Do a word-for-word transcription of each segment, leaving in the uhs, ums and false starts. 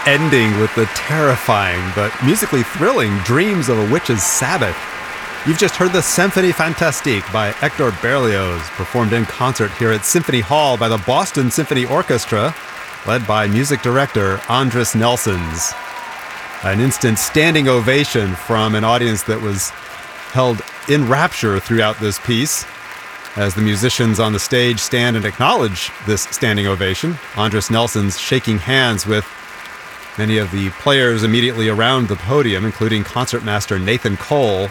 ending with the terrifying but musically thrilling Dreams of a Witch's Sabbath. You've just heard the Symphonie Fantastique by Hector Berlioz, performed in concert here at Symphony Hall by the Boston Symphony Orchestra, led by music director Andris Nelsons. An instant standing ovation from an audience that was held in rapture throughout this piece. As the musicians on the stage stand and acknowledge this standing ovation, Andris Nelsons shaking hands with many of the players immediately around the podium, including concertmaster Nathan Cole.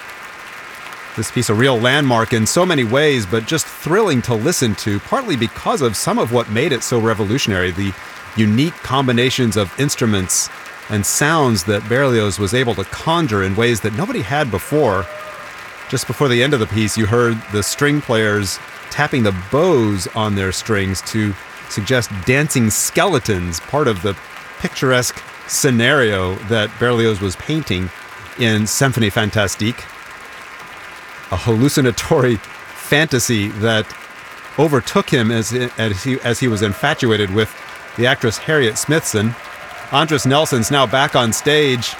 This piece a real landmark in so many ways, but just thrilling to listen to, partly because of some of what made it so revolutionary, the unique combinations of instruments and sounds that Berlioz was able to conjure in ways that nobody had before. Just before the end of the piece, you heard the string players tapping the bows on their strings to suggest dancing skeletons, part of the picturesque scenario that Berlioz was painting in Symphonie Fantastique. A hallucinatory fantasy that overtook him as, as, he, as he was infatuated with the actress Harriet Smithson. Andris Nelsons now back on stage,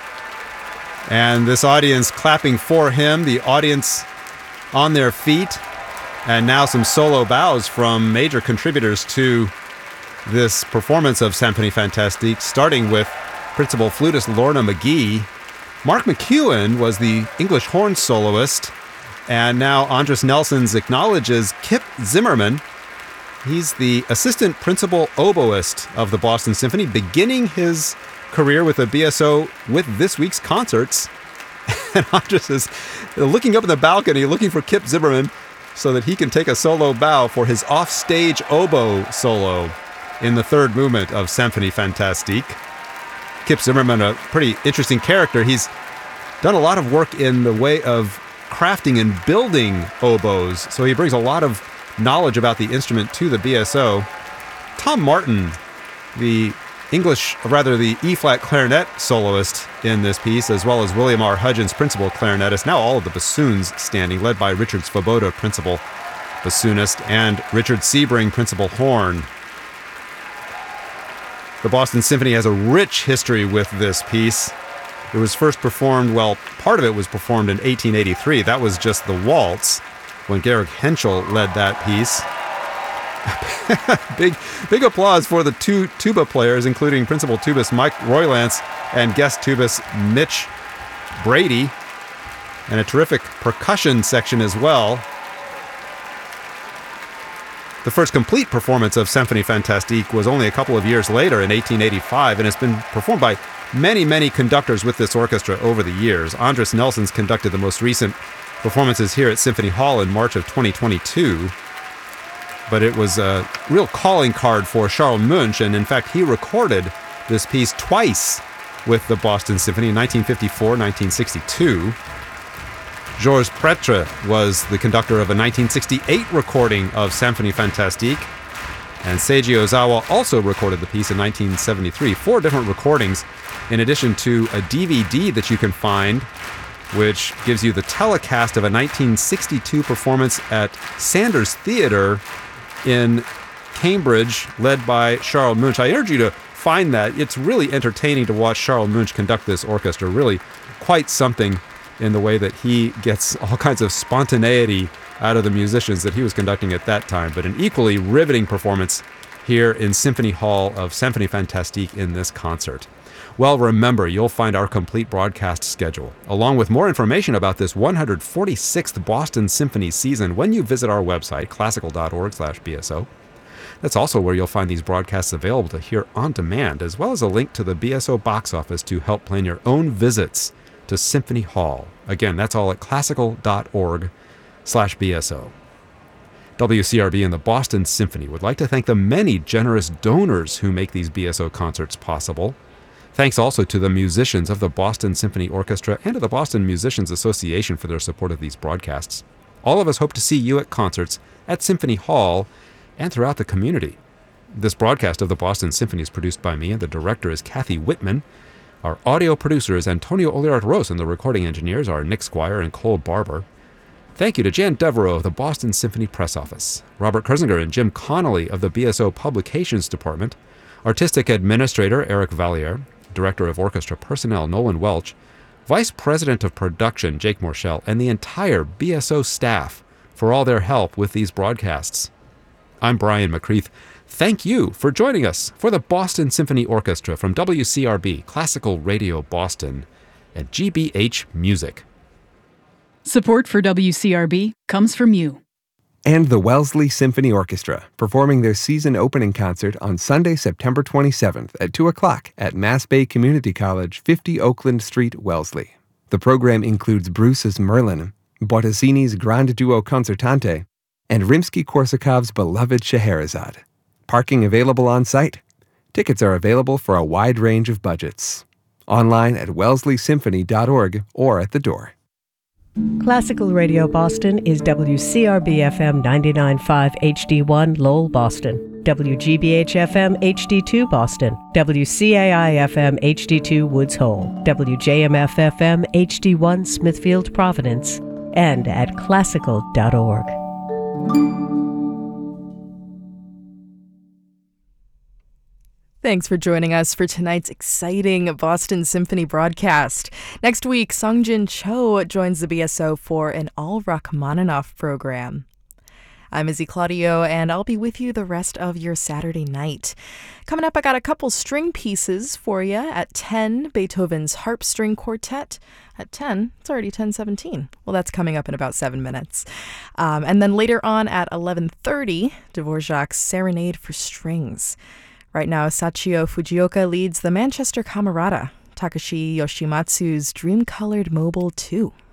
and this audience clapping for him, the audience on their feet, and now some solo bows from major contributors to this performance of Symphonie Fantastique, starting with principal flutist Lorna McGee. Mark McEwen was the English horn soloist, and now Andris Nelsons acknowledges Kip Zimmerman. He's the assistant principal oboist of the Boston Symphony, beginning his career with the B S O with this week's concerts. And Andris is looking up in the balcony, looking for Kip Zimmerman so that he can take a solo bow for his off-stage oboe solo in the third movement of Symphonie Fantastique. Kip Zimmerman, a pretty interesting character. He's done a lot of work in the way of crafting and building oboes, so he brings a lot of knowledge about the instrument to the B S O. Tom Martin, the English, or rather the E-flat clarinet soloist in this piece, as well as William R. Hudgens, principal clarinetist. Now all of the bassoons standing, led by Richard Svoboda, principal bassoonist, and Richard Sebring, principal horn. The Boston Symphony has a rich history with this piece. It was first performed, well, part of it was performed in eighteen eighty-three. That was just the waltz, when Georg Henschel led that piece. big big applause for the two tuba players, including principal tubist Mike Roylance and guest tubist Mitch Brady, and a terrific percussion section as well. The first complete performance of Symphonie Fantastique was only a couple of years later in eighteen eighty-five, and it's been performed by many, many conductors with this orchestra over the years. Andris Nelsons conducted the most recent performances here at Symphony Hall in March of twenty twenty-two. But it was a real calling card for Charles Munch, and in fact, he recorded this piece twice with the Boston Symphony in nineteen fifty-four, nineteen sixty-two. Georges Pretre was the conductor of a nineteen sixty-eight recording of Symphonie Fantastique, and Seiji Ozawa also recorded the piece in nineteen seventy-three. Four different recordings, in addition to a D V D that you can find, which gives you the telecast of a nineteen sixty-two performance at Sanders Theatre in Cambridge, led by Charles Munch. I urge you to find that. It's really entertaining to watch Charles Munch conduct this orchestra. Really quite something in the way that he gets all kinds of spontaneity out of the musicians that he was conducting at that time. But an equally riveting performance here in Symphony Hall of Symphonie Fantastique in this concert. Well, remember, you'll find our complete broadcast schedule, along with more information about this one hundred forty-sixth Boston Symphony season when you visit our website, classical.org slash BSO. That's also where you'll find these broadcasts available to hear on demand, as well as a link to the B S O box office to help plan your own visits to Symphony Hall. Again, that's all at classical.org slash BSO. W C R B and the Boston Symphony would like to thank the many generous donors who make these B S O concerts possible. Thanks also to the musicians of the Boston Symphony Orchestra and to the Boston Musicians Association for their support of these broadcasts. All of us hope to see you at concerts at Symphony Hall and throughout the community. This broadcast of the Boston Symphony is produced by me, and the director is Kathy Whitman. Our audio producer is Antonio Oliart-Ros, and the recording engineers are Nick Squire and Cole Barber. Thank you to Jan Devereaux of the Boston Symphony Press Office, Robert Kersinger and Jim Connolly of the B S O Publications Department, Artistic Administrator Eric Valliere, Director of Orchestra Personnel Nolan Welch, Vice President of Production Jake Morshell, and the entire B S O staff for all their help with these broadcasts. I'm Brian McCreath. Thank you for joining us for the Boston Symphony Orchestra from W C R B, Classical Radio Boston, and G B H Music. Support for W C R B comes from you. And the Wellesley Symphony Orchestra, performing their season opening concert on Sunday, September twenty-seventh at two o'clock at Mass Bay Community College, fifty Oakland Street, Wellesley. The program includes Bruce's Merlin, Bottesini's Grande Duo Concertante, and Rimsky-Korsakov's beloved Scheherazade. Parking available on site. Tickets are available for a wide range of budgets. Online at wellesley symphony dot org or at the door. Classical Radio Boston is W C R B F M ninety-nine point five H D one Lowell, Boston, W G B H F M H D two Boston, W C A I F M H D two Woods Hole, W J M F F M H D one Smithfield, Providence, and at classical dot org. Thanks for joining us for tonight's exciting Boston Symphony broadcast. Next week, Songjin Cho joins the B S O for an all Rachmaninoff program. I'm Izzy Claudio, and I'll be with you the rest of your Saturday night. Coming up, I got a couple string pieces for you. At ten, Beethoven's Harp String Quartet. At ten, it's already ten seventeen. Well, that's coming up in about seven minutes. Um, and then later on at eleven thirty, Dvorak's Serenade for Strings. Right now, Sachio Fujioka leads the Manchester Camerata, Takashi Yoshimatsu's Dream-Colored Mobile two.